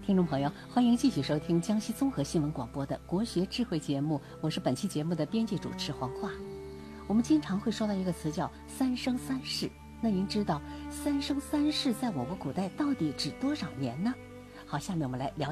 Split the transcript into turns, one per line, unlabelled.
听众朋友，欢迎继续收听江西综合新闻广播的国学智慧节目，我是本期节目的编辑主持黄华。我们经常会说到一个词叫三生三世，那您知道三生三世在我国古代到底指多少年呢？好，下面我们来了